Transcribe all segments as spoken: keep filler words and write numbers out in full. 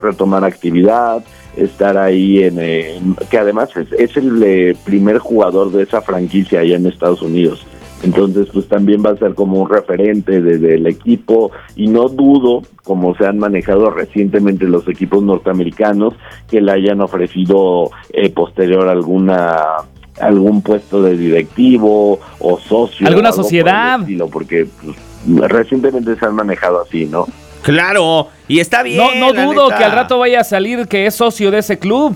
retomar actividad, estar ahí en, en que además es, es el eh, primer jugador de esa franquicia allá en Estados Unidos. Entonces, pues también va a ser como un referente de, del equipo, y no dudo, como se han manejado recientemente los equipos norteamericanos, que le hayan ofrecido eh, posterior alguna algún puesto de directivo o socio. ¿Alguna sociedad? Por estilo, porque pues, recientemente se han manejado así, ¿no? Claro, y está bien. No, no dudo que al rato vaya a salir que es socio de ese club.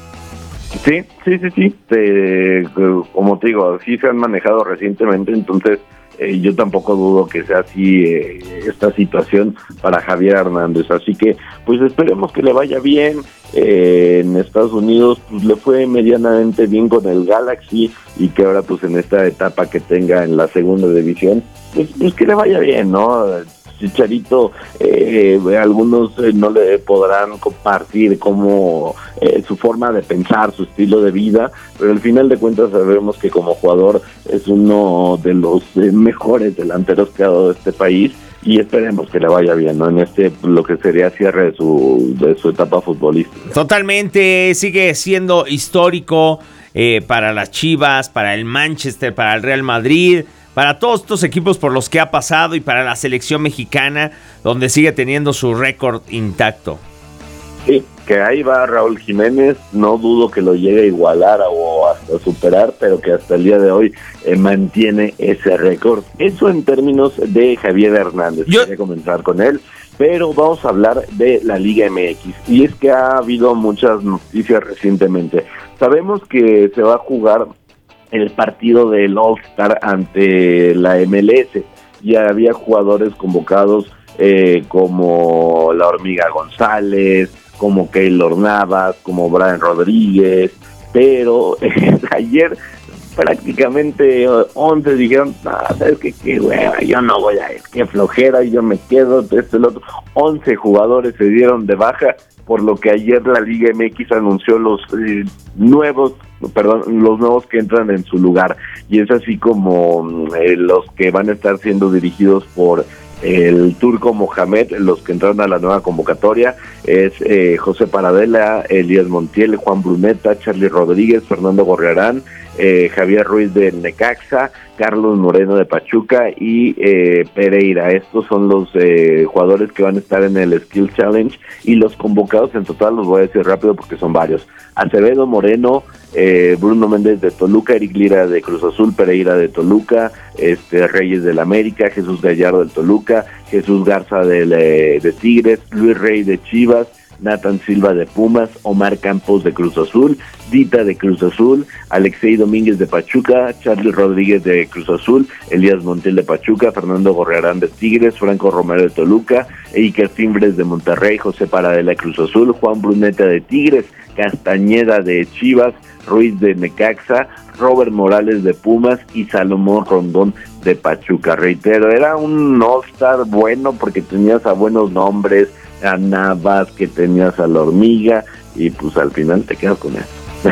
Sí, sí, sí, sí. Te, como te digo, sí se han manejado recientemente, entonces eh, yo tampoco dudo que sea así eh, esta situación para Javier Hernández. Así que, pues esperemos que le vaya bien. Eh, en Estados Unidos, pues le fue medianamente bien con el Galaxy, y que ahora, pues en esta etapa que tenga en la segunda división, pues, pues que le vaya bien, ¿no? Chicharito, eh, algunos eh, no le podrán compartir como eh, su forma de pensar, su estilo de vida, pero al final de cuentas sabemos que como jugador es uno de los eh, mejores delanteros que ha dado este país, y esperemos que le vaya bien, ¿no? En este, lo que sería cierre de su, de su etapa futbolística. Totalmente, sigue siendo histórico eh, para las Chivas, para el Manchester, para el Real Madrid, para todos estos equipos por los que ha pasado, y para la selección mexicana, donde sigue teniendo su récord intacto. Sí, que ahí va Raúl Jiménez, no dudo que lo llegue a igualar o hasta superar, pero que hasta el día de hoy eh, mantiene ese récord. Eso en términos de Javier Hernández. Yo quería comenzar con él, pero vamos a hablar de la Liga M X, y es que ha habido muchas noticias recientemente. Sabemos que se va a jugar el partido del All-Star ante la M L S. Ya había jugadores convocados eh, como la Hormiga González, como Keylor Navas, como Brian Rodríguez, pero eh, ayer prácticamente once dijeron, ah, ¿sabes qué? Qué hueva, yo no voy a ir, qué flojera, yo me quedo, este, el otro. once jugadores se dieron de baja, por lo que ayer la Liga M X anunció los eh, nuevos, perdón, los nuevos que entran en su lugar, y es así como eh, los que van a estar siendo dirigidos por el Turco Mohamed. Los que entraron a la nueva convocatoria es eh, José Paradela, Elías Montiel, Juan Bruneta, Charly Rodríguez, Fernando Gorriarán, eh, Javier Ruiz de Necaxa, Carlos Moreno de Pachuca y eh, Pereira. Estos son los eh, jugadores que van a estar en el Skill Challenge, y los convocados en total los voy a decir rápido porque son varios: Acevedo, Moreno, eh, Bruno Méndez de Toluca, Eric Lira de Cruz Azul, Pereira de Toluca, este Reyes del América, Jesús Gallardo del Toluca, Jesús Garza de, de Tigres, Luis Rey de Chivas, Nathan Silva de Pumas, Omar Campos de Cruz Azul, Dita de Cruz Azul, Alexei Domínguez de Pachuca, Charly Rodríguez de Cruz Azul, Elías Montiel de Pachuca, Fernando Gorriarán de Tigres, Franco Romero de Toluca, Iker Fimbres de Monterrey, José Paradela de Cruz Azul, Juan Bruneta de Tigres, Castañeda de Chivas, Ruiz de Necaxa, Robert Morales de Pumas y Salomón Rondón de Pachuca. Reitero, era un All-Star bueno porque tenías a buenos nombres, a Navas, que tenías a la Hormiga, y pues al final te quedas con eso.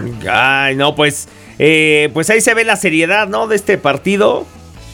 Ay, no, pues, eh, pues ahí se ve la seriedad, ¿no?, de este partido.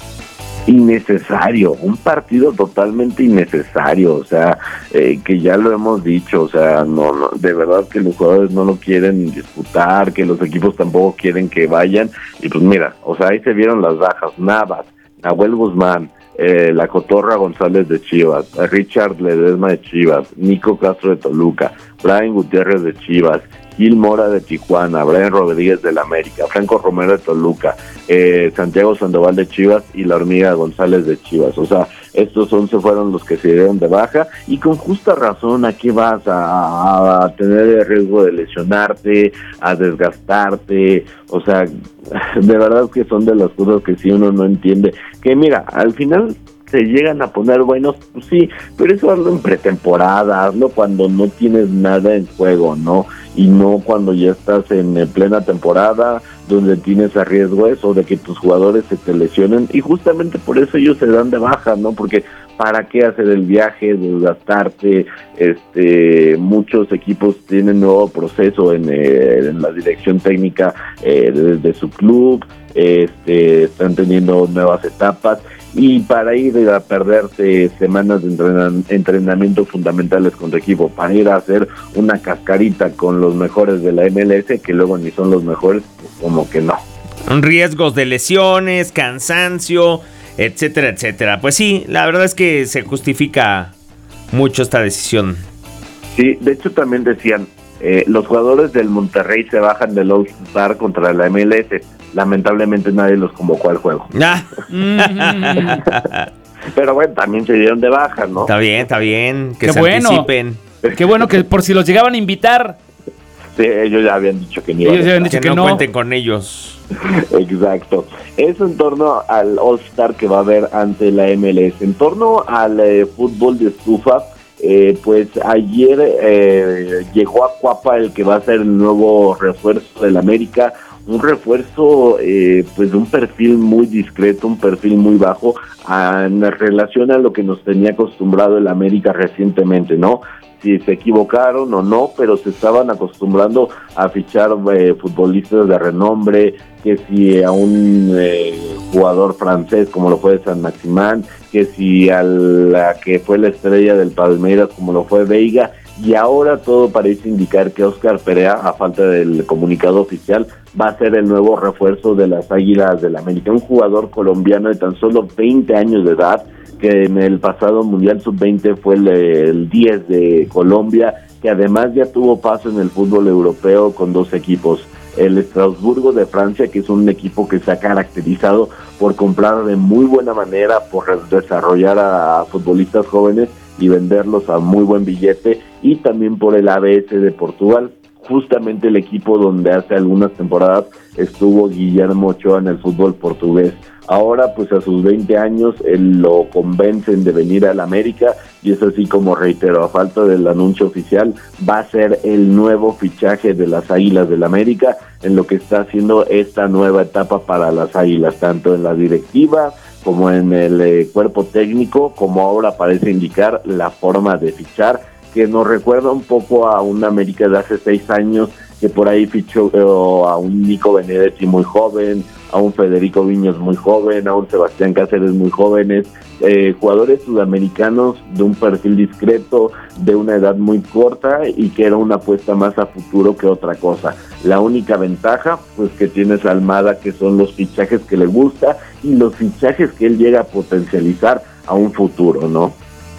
Innecesario, un partido totalmente innecesario, o sea, eh, que ya lo hemos dicho, o sea, no, no, de verdad que los jugadores no lo quieren disputar, que los equipos tampoco quieren que vayan, y pues mira, o sea, ahí se vieron las bajas: Navas, Nahuel Guzmán, eh, la Cotorra González de Chivas, Richard Ledesma de Chivas, Nico Castro de Toluca, Brian Gutiérrez de Chivas, Gil Mora de Tijuana, Brian Rodríguez del América, Franco Romero de Toluca, eh, Santiago Sandoval de Chivas y la Hormiga González de Chivas. O sea, estos once fueron los que se dieron de baja, y con justa razón. ¿A qué vas a, a tener el riesgo de lesionarte, a desgastarte? O sea, de verdad que son de las cosas que si uno no entiende, que mira, al final se llegan a poner buenos, pues sí, pero eso hazlo en pretemporada, hazlo cuando no tienes nada en juego, ¿no? Y no cuando ya estás en plena temporada, donde tienes a riesgo eso, de que tus jugadores se te lesionen, y justamente por eso ellos se dan de baja, ¿no? Porque ¿para qué hacer el viaje, desgastarte? Este, muchos equipos tienen nuevo proceso en, eh, en la dirección técnica eh, de, de su club, este, están teniendo nuevas etapas, y para ir a perderse semanas de entrenan- entrenamiento fundamentales con tu equipo, para ir a hacer una cascarita con los mejores de la M L S, que luego ni son los mejores, pues como que no. Riesgos de lesiones, cansancio, etcétera, etcétera. Pues sí, la verdad es que se justifica mucho esta decisión. Sí, de hecho también decían, eh, los jugadores del Monterrey se bajan del All-Star contra la M L S. Lamentablemente nadie los convocó al juego. Ah. Pero bueno, también se dieron de baja, ¿no? Está bien, está bien, que Qué se bueno. anticipen. Qué bueno que por si los llegaban a invitar. Sí, ellos ya habían dicho que ni iban Ellos a ya habían estar. dicho Que que no, no. cuenten con ellos. Exacto. Eso en torno al All-Star que va a haber ante la M L S. En torno al eh, fútbol de estufa, eh, pues ayer eh, llegó a Cuapa el que va a ser el nuevo refuerzo del América. Un refuerzo eh, pues de un perfil muy discreto, un perfil muy bajo a, en relación a lo que nos tenía acostumbrado el América recientemente, ¿no? Si se equivocaron o no, pero se estaban acostumbrando a fichar eh, futbolistas de renombre, que si a un eh, jugador francés como lo fue San Maximán, que si a la que fue la estrella del Palmeiras como lo fue Veiga, y ahora todo parece indicar que Óscar Perea, a falta del comunicado oficial, va a ser el nuevo refuerzo de las Águilas del América, un jugador colombiano de tan solo veinte años de edad, que en el pasado Mundial sub veinte fue el, el diez de Colombia, que además ya tuvo paso en el fútbol europeo con dos equipos, el Estrasburgo de Francia, que es un equipo que se ha caracterizado por comprar de muy buena manera, por desarrollar a, a futbolistas jóvenes y venderlos a muy buen billete, y también por el A B S de Portugal, justamente el equipo donde hace algunas temporadas estuvo Guillermo Ochoa en el fútbol portugués. Ahora, pues a sus veinte años, él lo convencen de venir al América, y es así como, reitero, a falta del anuncio oficial, va a ser el nuevo fichaje de las Águilas del América, en lo que está haciendo esta nueva etapa para las Águilas, tanto en la directiva como en el eh, cuerpo técnico, como ahora parece indicar la forma de fichar, que nos recuerda un poco a un América de hace seis años, que por ahí fichó eh, a un Nico Benedetti muy joven, a un Federico Viñas muy joven, a un Sebastián Cáceres muy jóvenes, eh, jugadores sudamericanos de un perfil discreto, de una edad muy corta, y que era una apuesta más a futuro que otra cosa. La única ventaja, pues que tienes a Almada, que son los fichajes que le gusta y los fichajes que él llega a potencializar a un futuro, ¿no?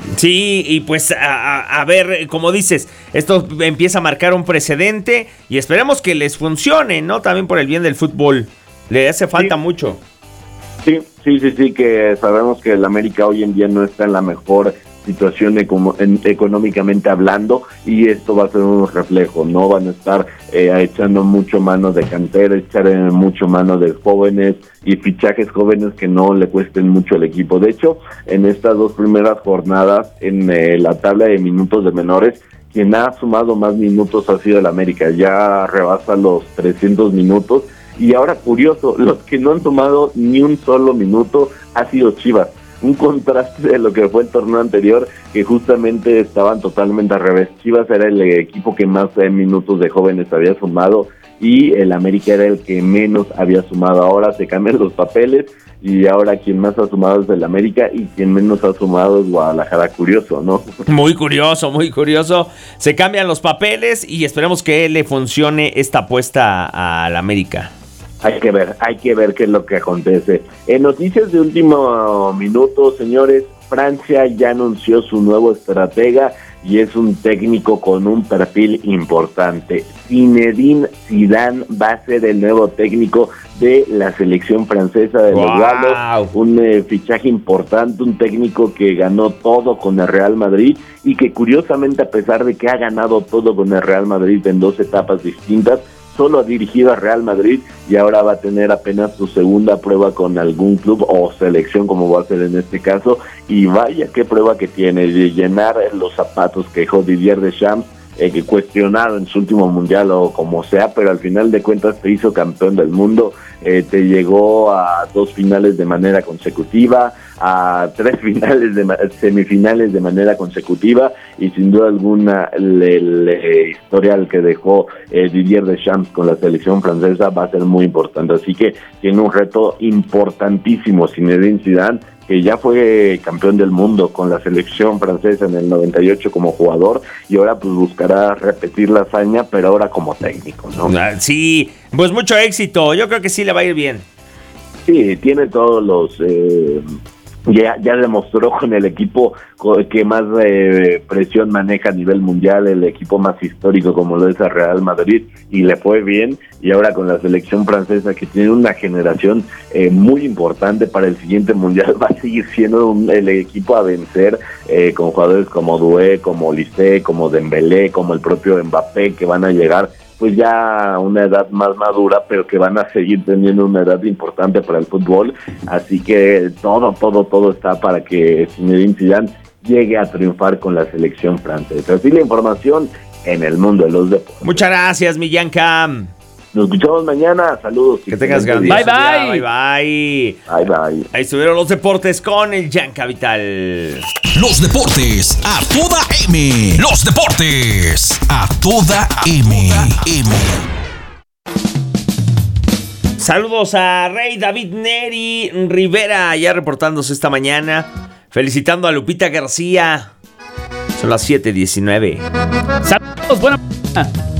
Sí, y pues a, a, a ver, como dices, esto empieza a marcar un precedente y esperemos que les funcione, ¿no? También por el bien del fútbol. Le hace falta Sí. mucho. Sí, sí, sí, sí, que sabemos que el América hoy en día no está en la mejor situación eco- en, económicamente hablando, y esto va a ser un reflejo, ¿no? Van a estar eh, echando mucho mano de cantera, echar eh, mucho mano de jóvenes y fichajes jóvenes que no le cuesten mucho al equipo. De hecho, en estas dos primeras jornadas, en eh, la tabla de minutos de menores, quien ha sumado más minutos ha sido el América, ya rebasa los trescientos minutos. Y ahora, curioso, los que no han tomado ni un solo minuto ha sido Chivas. Un contraste de lo que fue el torneo anterior, que justamente estaban totalmente al revés. Chivas era el equipo que más eh, minutos de jóvenes había sumado, y el América era el que menos había sumado. Ahora se cambian los papeles, y ahora quien más ha sumado es el América y quien menos ha sumado es Guadalajara. Curioso, ¿no? Muy curioso, muy curioso. Se cambian los papeles y esperemos que le funcione esta apuesta al América. Hay que ver, hay que ver qué es lo que acontece. En noticias de último minuto, señores, Francia ya anunció su nuevo estratega, y es un técnico con un perfil importante. Zinedine Zidane va a ser el nuevo técnico de la selección francesa de Wow. los Galos, un eh, fichaje importante, un técnico que ganó todo con el Real Madrid, y que curiosamente, a pesar de que ha ganado todo con el Real Madrid en dos etapas distintas, solo ha dirigido a Real Madrid, y ahora va a tener apenas su segunda prueba con algún club o selección, como va a ser en este caso, y vaya qué prueba que tiene de llenar los zapatos que dejó Didier Deschamps, eh, que cuestionado en su último mundial o como sea, pero al final de cuentas te hizo campeón del mundo, eh, te llegó a dos finales de manera consecutiva, a tres finales de semifinales de manera consecutiva, y sin duda alguna el, el, el historial que dejó eh, Didier Deschamps con la selección francesa va a ser muy importante. Así que tiene un reto importantísimo Zinedine Zidane, que ya fue campeón del mundo con la selección francesa en el noventa y ocho como jugador, y ahora pues buscará repetir la hazaña, pero ahora como técnico, ¿no? Sí, pues mucho éxito, yo creo que sí le va a ir bien. Sí, tiene todos los... Eh, ya, ya demostró con el equipo que más eh, presión maneja a nivel mundial, el equipo más histórico como lo es el Real Madrid, y le fue bien, y ahora con la selección francesa que tiene una generación eh, muy importante para el siguiente mundial, va a seguir siendo un, el equipo a vencer, eh, con jugadores como Doué, como Olise, como Dembélé, como el propio Mbappé, que van a llegar pues ya a una edad más madura, pero que van a seguir teniendo una edad importante para el fútbol, así que todo, todo, todo está para que Zinedine Zidane llegue a triunfar con la selección francesa. Así la información en el mundo de los deportes. Muchas gracias, mi Yanka. Nos escuchamos mañana, saludos. Que tengas gran día. Bye, día. bye. Bye, bye. Bye, bye. Ahí estuvieron los deportes con el Yanka Vital. Los deportes a toda M. Los deportes a toda M. M. Saludos a Rey David Neri Rivera, ya reportándose esta mañana. Felicitando a Lupita García. Son las siete diecinueve. Saludos, buena.